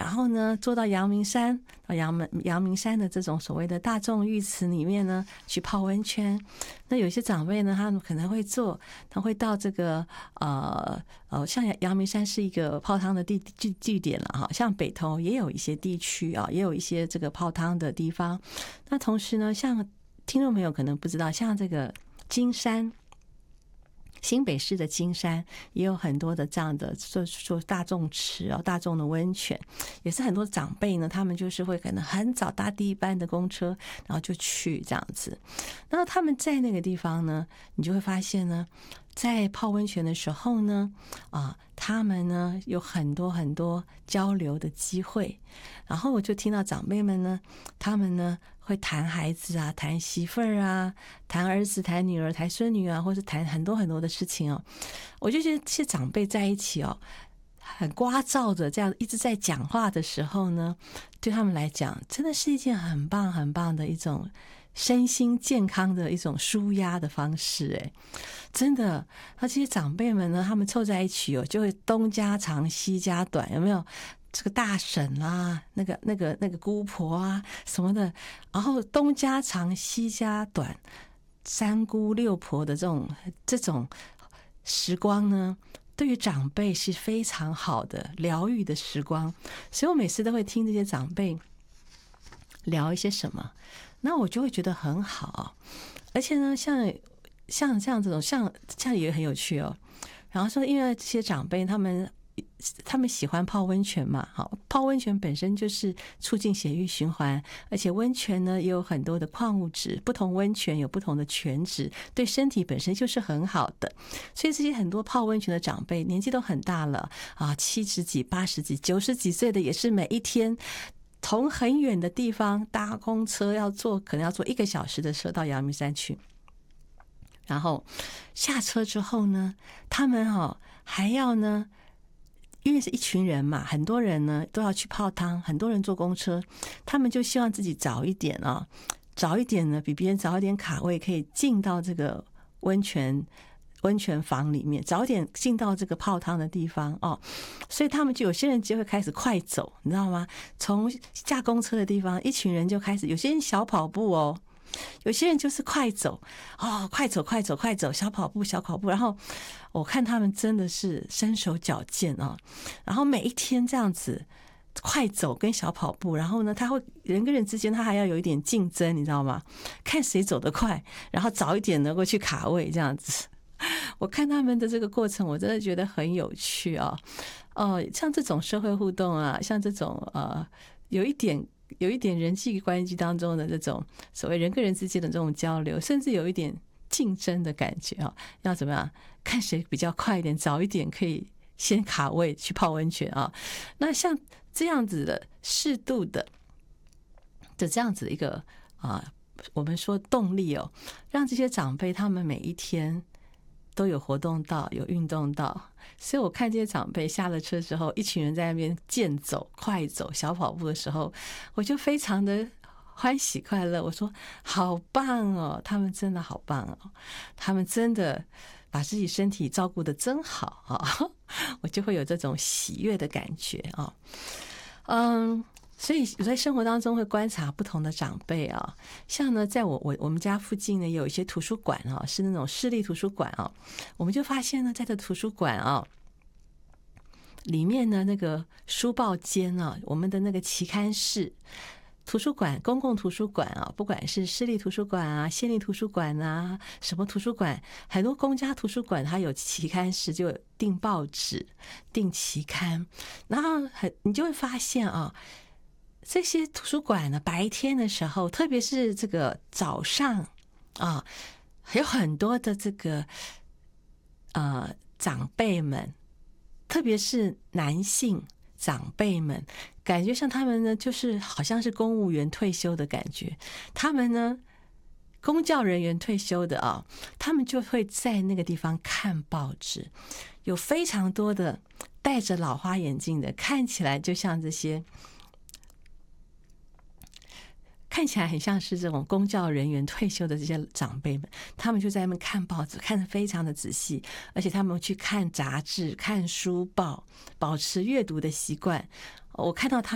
然后呢坐到阳明山，到阳明山的这种所谓的大众浴池里面呢去泡温泉。那有些长辈呢，他们可能会他会到这个像阳明山是一个泡汤的地点了哈，像北投也有一些地区啊，也有一些这个泡汤的地方。那同时呢，像听众朋友可能不知道，像这个金山。新北市的金山也有很多的这样的做大众池大众的温泉，也是很多长辈呢，他们就是会可能很早搭第一班的公车，然后就去这样子。那他们在那个地方呢，你就会发现呢，在泡温泉的时候呢，他们呢有很多很多交流的机会，然后我就听到长辈们呢，他们呢会谈孩子啊，谈媳妇儿啊，谈儿子，谈女儿，谈孙女啊，或者谈很多很多的事情哦。我就觉得这些长辈在一起哦，很聒噪的这样一直在讲话的时候呢，对他们来讲真的是一件很棒很棒的一种身心健康的一种舒压的方式。哎，真的，那这些长辈们呢，他们凑在一起哦，就会东家长西家短，有没有？这个大婶啊，那个姑婆啊什么的，然后东家长西家短，三姑六婆的这种时光呢，对于长辈是非常好的疗愈的时光。所以我每次都会听这些长辈聊一些什么，那我就会觉得很好。而且呢，像这样这种像也很有趣哦。然后说，因为这些长辈他们喜欢泡温泉嘛，好，泡温泉本身就是促进血液循环，而且温泉呢也有很多的矿物质，不同温泉有不同的泉质，对身体本身就是很好的。所以这些很多泡温泉的长辈年纪都很大了啊，70几、80几、90几岁的，也是每一天从很远的地方搭公车可能要坐1个小时的车到阳明山去。然后下车之后呢，他们还要呢，因为是一群人嘛，很多人呢都要去泡汤，很多人坐公车，他们就希望自己早一点呢，比别人早一点卡位，可以进到这个温泉房里面，早点进到这个泡汤的地方哦。所以他们有些人就会开始快走，你知道吗？从下公车的地方，一群人就开始，有些人小跑步哦。有些人就是快走快走，小跑步。然后我看他们真的是身手矫健啊。然后每一天这样子快走跟小跑步，然后呢，他会人跟人之间他还要有一点竞争，你知道吗？看谁走得快，然后早一点能够去卡位这样子。我看他们的这个过程，我真的觉得很有趣啊。像这种社会互动啊，像这种有一点人际关系当中的这种所谓人跟人之间的这种交流，甚至有一点竞争的感觉啊，要怎么样看谁比较快一点，早一点可以先卡位去泡温泉啊。那像这样子的适度的这样子的一个我们说动力哦，让这些长辈他们每一天都有活动到，有运动到。所以我看这些长辈下了车之后，一群人在那边健走、快走、小跑步的时候，我就非常的欢喜快乐。我说好棒哦，他们真的好棒哦，他们真的把自己身体照顾得真好啊，我就会有这种喜悦的感觉啊。所以我在生活当中会观察不同的长辈啊，像呢，在我们家附近呢，有一些图书馆啊，是那种市立图书馆啊，我们就发现呢，在这图书馆啊里面呢，那个书报间啊，我们的那个期刊室。图书馆，公共图书馆啊，不管是市立图书馆啊、县立图书馆啊，什么图书馆，很多公家图书馆它有期刊室，就有订报纸、订期刊，然后你就会发现啊。这些图书馆呢，白天的时候，特别是这个早上啊，有很多的这个长辈们，特别是男性长辈们，感觉像他们呢，就是好像是公务员退休的感觉。他们呢，公教人员退休的啊，他们就会在那个地方看报纸，有非常多的戴着老花眼镜的，看起来就像这些。看起来很像是这种公教人员退休的这些长辈们，他们就在那边看报纸，看得非常的仔细，而且他们去看杂志、看书报，保持阅读的习惯。我看到他